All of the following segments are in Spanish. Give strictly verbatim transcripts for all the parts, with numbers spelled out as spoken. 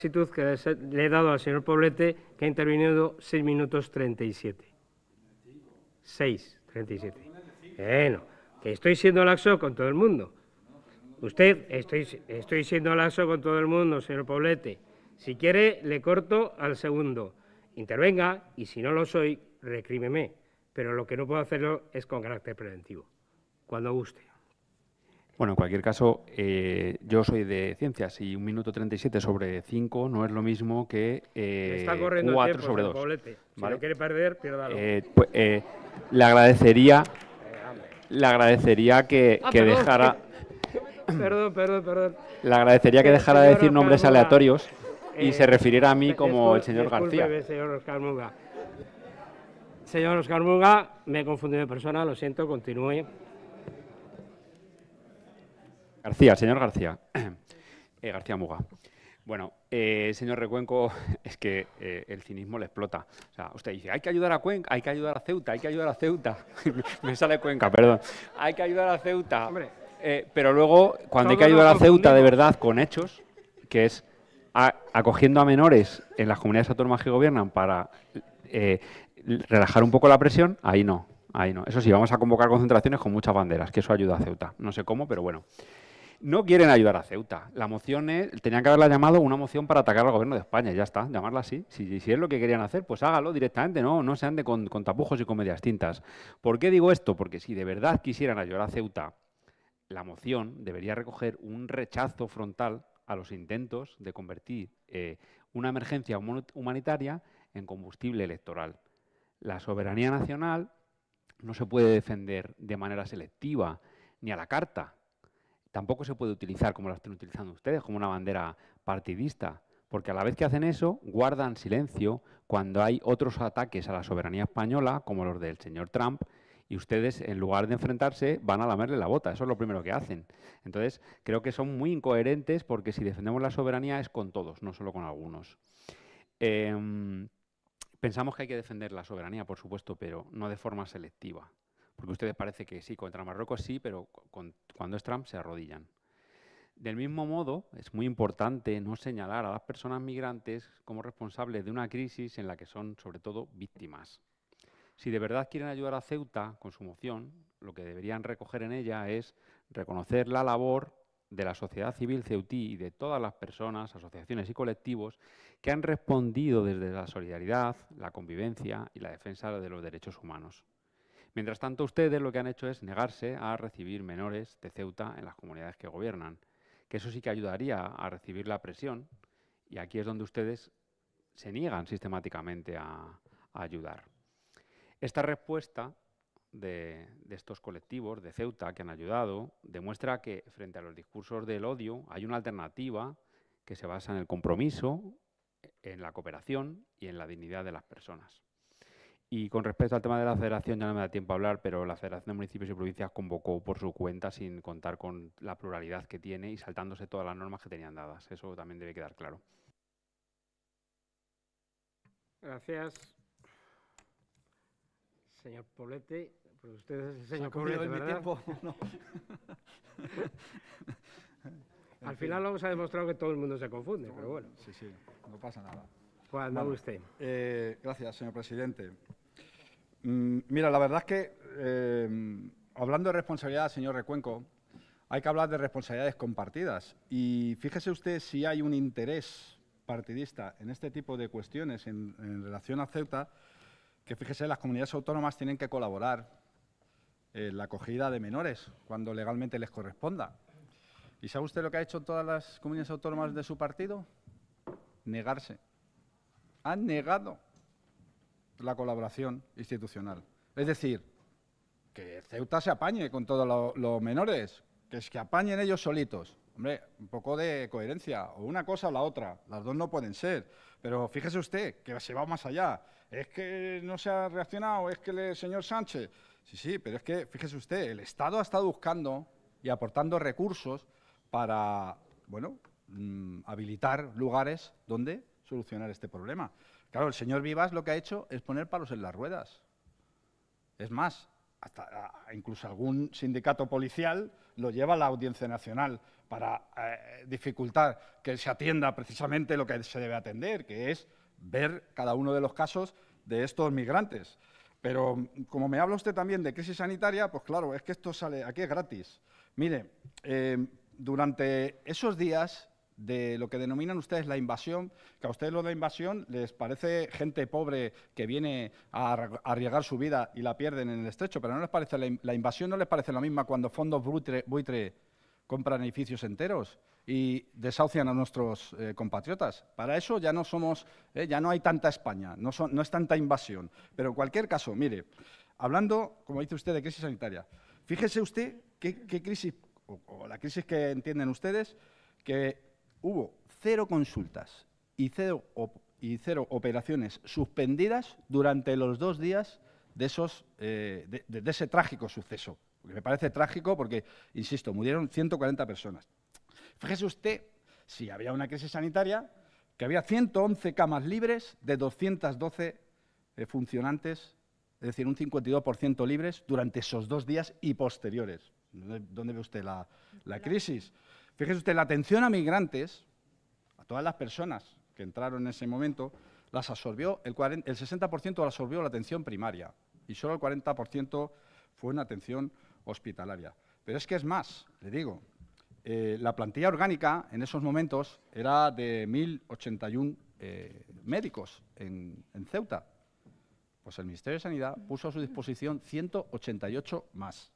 solicitud que le he dado al señor Poblete, que ha intervenido seis minutos treinta y siete. seis, treinta y siete. Bueno, que estoy siendo laxo con todo el mundo. Usted, estoy, estoy siendo laxo con todo el mundo, señor Poblete. Si quiere, le corto al segundo. Intervenga, y si no lo soy, recrímeme. Pero lo que no puedo hacerlo es con carácter preventivo. Cuando guste. Bueno, en cualquier caso, eh, yo soy de ciencias y un minuto treinta y siete sobre cinco no es lo mismo que eh, está corriendo cuatro tiempo, sobre señor dos. Poblete. Si ¿Vale? lo quiere perder, piérdalo. Eh, pues, eh, le agradecería, le agradecería que, Ah, que perdón. dejara, Perdón, perdón, perdón. le agradecería que Eh, dejara de señor decir Oscar nombres Muga, aleatorios y eh, se refiriera a mí discul- como el señor García. discúlpeme, señor Oscar Muga. Señor Oscar Muga, me he confundido de persona, lo siento, continúe. García, señor García. eh, García Muga. Bueno, eh, señor Recuenco, es que eh, el cinismo le explota. O sea, usted dice, hay que ayudar a Cuenca, hay que ayudar a Ceuta, hay que ayudar a Ceuta. Me sale Cuenca, perdón. Hay que ayudar a Ceuta. Hombre, Eh, pero luego, cuando hay que todos ayudar a nos Ceuta de confundimos. verdad con hechos, que es a- acogiendo a menores en las comunidades autónomas que gobiernan para eh, relajar un poco la presión, ahí no, ahí no. Eso sí, vamos a convocar concentraciones con muchas banderas, que eso ayuda a Ceuta. No sé cómo, pero bueno. No quieren ayudar a Ceuta. La moción es, tenían que haberla llamado una moción para atacar al gobierno de España, ya está, llamarla así. Si, si es lo que querían hacer, pues hágalo directamente, no, no se ande con, con tapujos y con medias tintas. ¿Por qué digo esto? Porque si de verdad quisieran ayudar a Ceuta, la moción debería recoger un rechazo frontal a los intentos de convertir eh, una emergencia humanitaria en combustible electoral. La soberanía nacional no se puede defender de manera selectiva ni a la carta. Tampoco se puede utilizar, como la están utilizando ustedes, como una bandera partidista, porque a la vez que hacen eso, guardan silencio cuando hay otros ataques a la soberanía española, como los del señor Trump, y ustedes, en lugar de enfrentarse, van a lamerle la bota. Eso es lo primero que hacen. Entonces, creo que son muy incoherentes, porque si defendemos la soberanía es con todos, no solo con algunos. Eh, pensamos que hay que defender la soberanía, por supuesto, pero no de forma selectiva. Porque a ustedes parece que sí, contra Marruecos sí, pero con, cuando es Trump se arrodillan. Del mismo modo, es muy importante no señalar a las personas migrantes como responsables de una crisis en la que son, sobre todo, víctimas. Si de verdad quieren ayudar a Ceuta con su moción, lo que deberían recoger en ella es reconocer la labor de la sociedad civil ceutí y de todas las personas, asociaciones y colectivos que han respondido desde la solidaridad, la convivencia y la defensa de los derechos humanos. Mientras tanto, ustedes lo que han hecho es negarse a recibir menores de Ceuta en las comunidades que gobiernan, que eso sí que ayudaría a recibir la presión, y aquí es donde ustedes se niegan sistemáticamente a, a ayudar. Esta respuesta de, de estos colectivos de Ceuta que han ayudado demuestra que frente a los discursos del odio hay una alternativa que se basa en el compromiso, en la cooperación y en la dignidad de las personas. Y con respecto al tema de la federación, ya no me da tiempo a hablar, pero la Federación de Municipios y Provincias convocó por su cuenta sin contar con la pluralidad que tiene y saltándose todas las normas que tenían dadas. Eso también debe quedar claro. Gracias. Señor Poblete, pues usted es el señor ¿Se ha cumplido Poblete, mi ¿verdad? tiempo? No. Al final vamos a demostrar que todo el mundo se confunde, pero bueno, Sí, sí, no pasa nada. cuando Vale. guste. Eh, gracias, señor presidente. Mm, mira, la verdad es que, eh, hablando de responsabilidad, señor Recuenco, hay que hablar de responsabilidades compartidas. Y fíjese usted si hay un interés partidista en este tipo de cuestiones en, en relación a Ceuta, que fíjese, las comunidades autónomas tienen que colaborar en la acogida de menores cuando legalmente les corresponda. ¿Y sabe usted lo que ha hecho todas las comunidades autónomas de su partido? Negarse. Han negado la colaboración institucional. Es decir, que Ceuta se apañe con todos los lo menores, que es que apañen ellos solitos. Hombre, un poco de coherencia, o una cosa o la otra, las dos no pueden ser. Pero fíjese usted, que se va más allá. Es que no se ha reaccionado, es que el señor Sánchez... Sí, sí, pero es que, fíjese usted, el Estado ha estado buscando y aportando recursos para, bueno, mmm, habilitar lugares donde solucionar este problema. Claro, el señor Vivas lo que ha hecho es poner palos en las ruedas. Es más, hasta incluso algún sindicato policial lo lleva a la Audiencia Nacional para eh, dificultar que se atienda precisamente lo que se debe atender, que es ver cada uno de los casos de estos migrantes. Pero como me habla usted también de crisis sanitaria, pues claro, es que esto sale, aquí es gratis. Mire, eh, durante esos días de lo que denominan ustedes la invasión, que a ustedes lo de invasión les parece gente pobre que viene a arriesgar su vida y la pierden en el estrecho, pero no les parece la, la invasión no les parece la misma cuando fondos buitre, buitre compran edificios enteros y desahucian a nuestros eh, compatriotas. Para eso ya no somos, eh, ya no hay tanta España, no, son, no es tanta invasión. Pero en cualquier caso, mire, hablando, como dice usted, de crisis sanitaria, fíjese usted qué, qué crisis, o, o la crisis que entienden ustedes, que hubo cero consultas y cero, op, y cero operaciones suspendidas durante los dos días de, esos, eh, de, de, de ese trágico suceso. Porque me parece trágico porque, insisto, murieron ciento cuarenta personas. Fíjese usted, si había una crisis sanitaria, que había ciento once camas libres de doscientos doce eh, funcionantes, es decir, un cincuenta y dos por ciento libres durante esos dos días y posteriores. ¿Dónde, dónde ve usted la, la crisis? Fíjese usted, la atención a migrantes, a todas las personas que entraron en ese momento, las absorbió, el, cuarenta, el sesenta por ciento la absorbió la atención primaria y solo el cuarenta por ciento fue una atención hospitalaria. Pero es que es más, le digo, eh, la plantilla orgánica en esos momentos era de mil ochenta y uno eh, médicos en, en Ceuta. Pues el Ministerio de Sanidad puso a su disposición ciento ochenta y ocho más.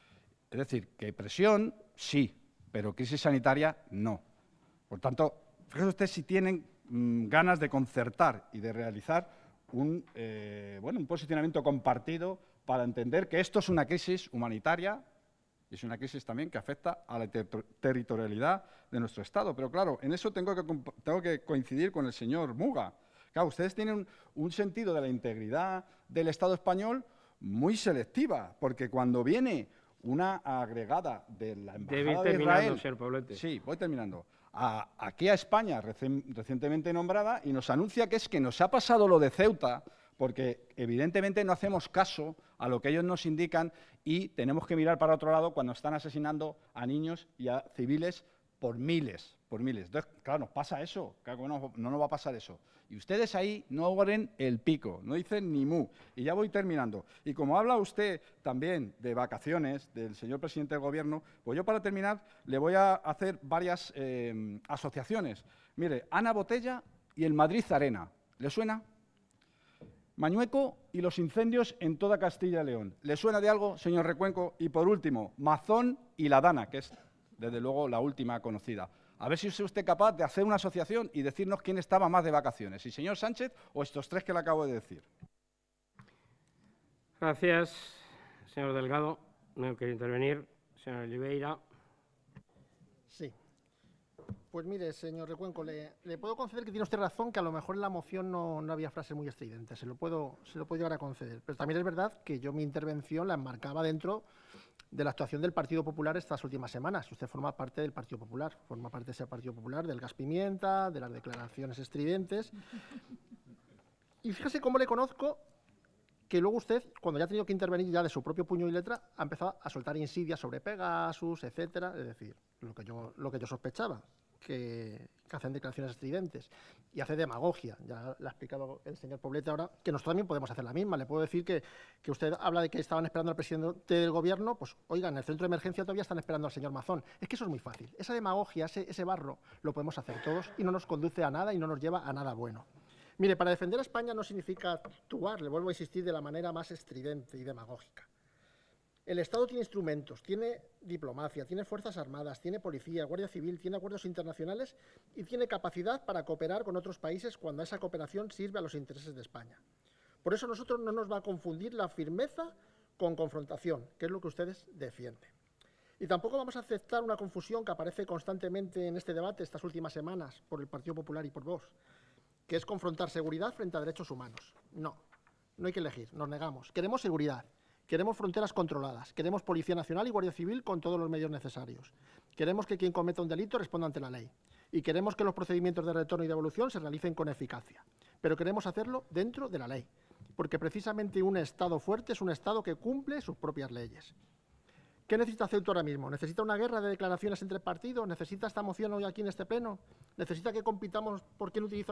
Es decir, que presión, sí, pero crisis sanitaria, no. Por tanto, fíjese usted si tienen mmm, ganas de concertar y de realizar un, eh, bueno, un posicionamiento compartido para entender que esto es una crisis humanitaria y es una crisis también que afecta a la ter territorialidad de nuestro Estado. Pero claro, en eso tengo que, tengo que coincidir con el señor Muga. Claro, ustedes tienen un, un sentido de la integridad del Estado español muy selectiva, porque cuando viene una agregada de la Embajada de Israel, señor Poblete. Sí, voy terminando. A, aquí a España, reci recientemente nombrada, y nos anuncia que es que nos ha pasado lo de Ceuta, porque evidentemente no hacemos caso a lo que ellos nos indican y tenemos que mirar para otro lado cuando están asesinando a niños y a civiles por miles, por miles. Entonces, claro, nos pasa eso, claro, no, no nos va a pasar eso. Y ustedes ahí no abren el pico, no dicen ni mu. Y ya voy terminando. Y como habla usted también de vacaciones del señor presidente del Gobierno, pues yo para terminar le voy a hacer varias eh, asociaciones. Mire, Ana Botella y el Madrid Arena, ¿le suena? Mañueco y los incendios en toda Castilla y León. ¿Le suena de algo, señor Recuenco? Y por último, Mazón y La Dana, que es desde luego la última conocida. A ver si es usted capaz de hacer una asociación y decirnos quién estaba más de vacaciones, si señor Sánchez o estos tres que le acabo de decir. Gracias, señor Delgado. No quiero intervenir. Señor Oliveira. Sí. Pues mire, señor Recuenco, le, le puedo conceder que tiene usted razón, que a lo mejor en la moción no, no había frases muy estridentes, se lo, puedo, se lo puedo llegar a conceder. Pero también es verdad que yo mi intervención la enmarcaba dentro de la actuación del Partido Popular estas últimas semanas. Usted forma parte del Partido Popular, forma parte de ese Partido Popular, del gas pimienta, de las declaraciones estridentes. Y fíjese cómo le conozco, que luego usted, cuando ya ha tenido que intervenir ya de su propio puño y letra, ha empezado a soltar insidias sobre Pegasus, etcétera, es decir, lo que yo, lo que yo sospechaba. Que, que hacen declaraciones estridentes y hace demagogia. Ya le ha explicado el señor Poblete ahora que nosotros también podemos hacer la misma. Le puedo decir que, que usted habla de que estaban esperando al presidente del Gobierno, pues oigan, en el centro de emergencia todavía están esperando al señor Mazón. Es que eso es muy fácil. Esa demagogia, ese, ese barro, lo podemos hacer todos y no nos conduce a nada y no nos lleva a nada bueno. Mire, para defender a España no significa actuar, le vuelvo a insistir, de la manera más estridente y demagógica. El Estado tiene instrumentos, tiene diplomacia, tiene fuerzas armadas, tiene policía, guardia civil, tiene acuerdos internacionales y tiene capacidad para cooperar con otros países cuando esa cooperación sirve a los intereses de España. Por eso a nosotros no nos va a confundir la firmeza con confrontación, que es lo que ustedes defienden. Y tampoco vamos a aceptar una confusión que aparece constantemente en este debate estas últimas semanas por el Partido Popular y por Vox, que es confrontar seguridad frente a derechos humanos. No, no hay que elegir, nos negamos. Queremos seguridad. Queremos fronteras controladas, queremos Policía Nacional y Guardia Civil con todos los medios necesarios. Queremos que quien cometa un delito responda ante la ley. Y queremos que los procedimientos de retorno y devolución se realicen con eficacia. Pero queremos hacerlo dentro de la ley. porque precisamente un Estado fuerte es un Estado que cumple sus propias leyes. ¿Qué necesita Ceuta ahora mismo? ¿Necesita una guerra de declaraciones entre partidos? ¿Necesita esta moción hoy aquí en este pleno? ¿Necesita que compitamos por quién utiliza